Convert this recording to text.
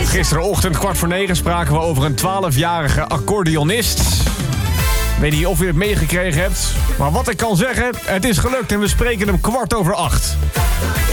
Gisterenochtend 8:45 spraken we over een 12-jarige accordeonist. Weet niet of u het meegekregen hebt. Maar wat ik kan zeggen, het is gelukt en we spreken hem 7:15.